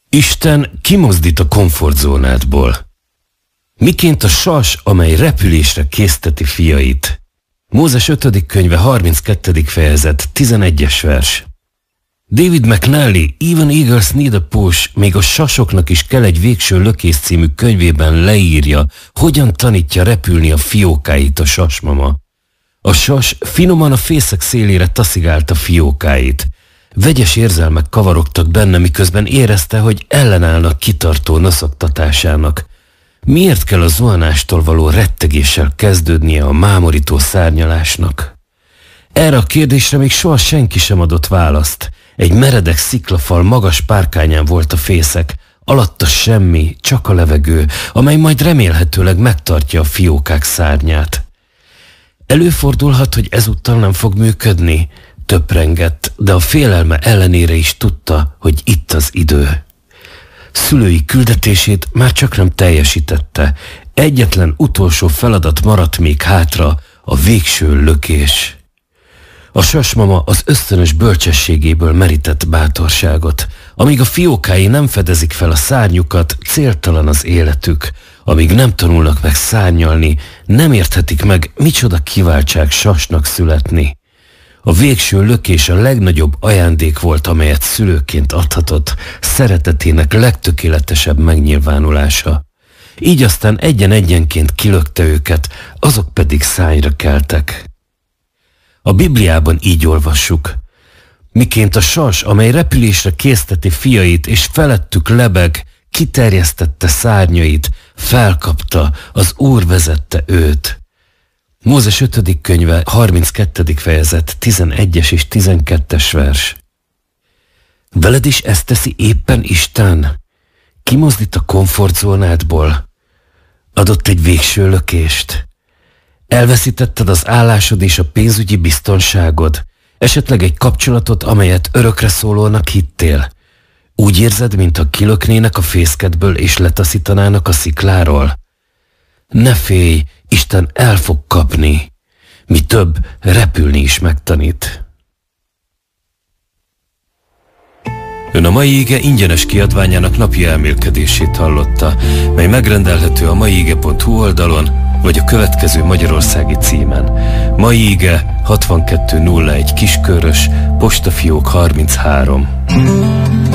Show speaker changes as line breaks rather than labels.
Isten kimozdít a komfortzónádból. Miként a sas, amely repülésre készteti fiait. Mózes 5. könyve 32. fejezet 11-es vers. David McNally, Even Eagles Need a Push, még a sasoknak is kell egy végső lökés című könyvében leírja, hogyan tanítja repülni a fiókáit a sasmama. A sas finoman a fészek szélére taszigálta fiókáit. Vegyes érzelmek kavarogtak benne, miközben érezte, hogy ellenállnak kitartó naszaktatásának. Miért kell a zuhanástól való rettegéssel kezdődnie a mámorító szárnyalásnak? Erre a kérdésre még soha senki sem adott választ. Egy meredek sziklafal magas párkányán volt a fészek, alatta semmi, csak a levegő, amely majd remélhetőleg megtartja a fiókák szárnyát. Előfordulhat, hogy ezúttal nem fog működni. Töprengett, de a félelme ellenére is tudta, hogy itt az idő. Szülői küldetését már csak nem teljesítette. Egyetlen utolsó feladat maradt még hátra, a végső lökés. A sasmama az ösztönös bölcsességéből merített bátorságot. Amíg a fiókái nem fedezik fel a szárnyukat, céltalan az életük. Amíg nem tanulnak meg szárnyalni, nem érthetik meg, micsoda kiváltság sasnak születni. A végső lökés a legnagyobb ajándék volt, amelyet szülőként adhatott, szeretetének legtökéletesebb megnyilvánulása. Így aztán egyen-egyenként kilökte őket, azok pedig szányra keltek. A Bibliában így olvassuk. Miként a sas, amely repülésre készteti fiait, és felettük lebeg, kiterjesztette szárnyait, felkapta, az Úr vezette őt. Mózes 5. könyve 32. fejezet 11-es és 12-es vers. Veled is ezt teszi éppen Isten? Kimozdít a komfortzónádból? Adott egy végső lökést? Elveszítetted az állásod és a pénzügyi biztonságod? Esetleg egy kapcsolatot, amelyet örökre szólónak hittél? Úgy érzed, mintha kilöknének a fészkedből és letaszítanának a szikláról? Ne félj, Isten el fog kapni. Mi több, repülni is megtanít. Ön a Mai Ige ingyenes kiadványának napi elmélkedését hallotta, mely megrendelhető a maiige.hu oldalon, vagy a következő magyarországi címen. Mai Ige 6201 Kiskörös, postafiók 33.